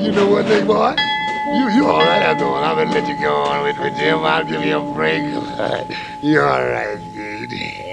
You know what, big boy? You all right after all. I'm gonna let you go on with Jim. I'll give you a break. You all right, dude.